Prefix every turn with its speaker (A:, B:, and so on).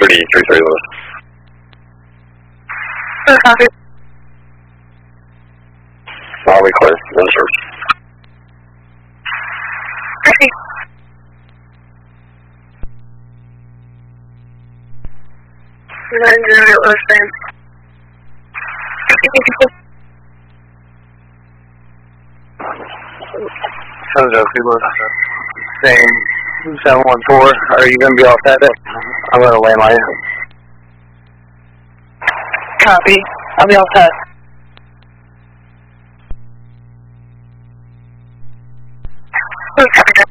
A: 330 Lewis.
B: Copy.
A: Lobby clear, one service.
B: Copy. We're not in the Lewis then.
C: Joe, same 714. Are you going to be all set? I'm going to land my.
B: Copy. I'll be all set. Copy.